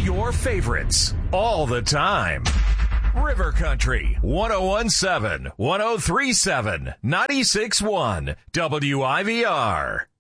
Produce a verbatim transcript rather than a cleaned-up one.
your favorites all the time. River Country, one oh one seven, one oh three seven, ninety-six one, W I V R.